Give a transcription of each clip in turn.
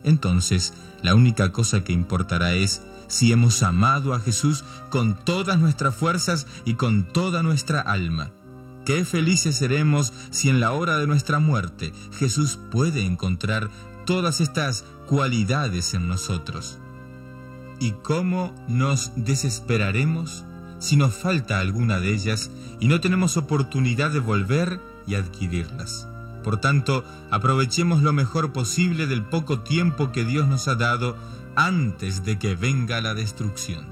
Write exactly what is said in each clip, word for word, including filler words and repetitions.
entonces la única cosa que importará es si hemos amado a Jesús con todas nuestras fuerzas y con toda nuestra alma. Qué felices seremos si en la hora de nuestra muerte Jesús puede encontrar todas estas cualidades en nosotros. ¿Y cómo nos desesperaremos si nos falta alguna de ellas y no tenemos oportunidad de volver y adquirirlas? Por tanto, aprovechemos lo mejor posible del poco tiempo que Dios nos ha dado antes de que venga la destrucción.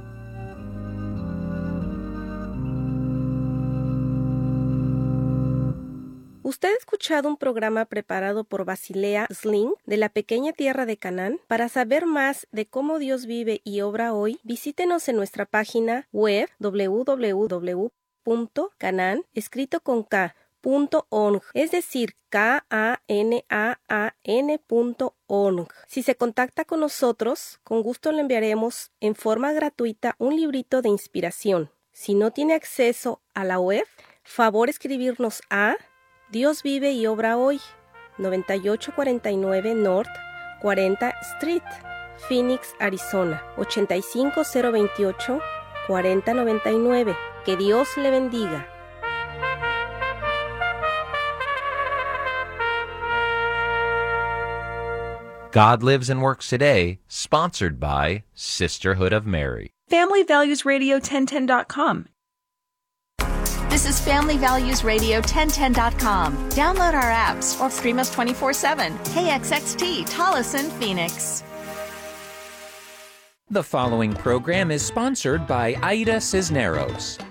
Usted ha escuchado un programa preparado por Basilea Sling de la pequeña tierra de Canaán. Para saber más de cómo Dios vive y obra hoy, visítenos en nuestra página web doble u doble u doble u punto canaan, escrito con K, punto org, es decir, K A N A A N punto org. Si se contacta con nosotros, con gusto le enviaremos en forma gratuita un librito de inspiración. Si no tiene acceso a la web, favor escribirnos a Dios vive y obra hoy, noventa y ocho cuarenta y nueve North cuarenta Street, Phoenix, Arizona, ochenta y cinco cero veintiocho cuarenta noventa y nueve. Que Dios le bendiga. God Lives and Works Today, sponsored by Sisterhood of Mary. Family Values Radio ten ten dot com. This is Family Values Radio ten ten dot com. Download our apps or stream us twenty-four seven. K X X T, Tolleson, Phoenix. The following program is sponsored by Aida Cisneros.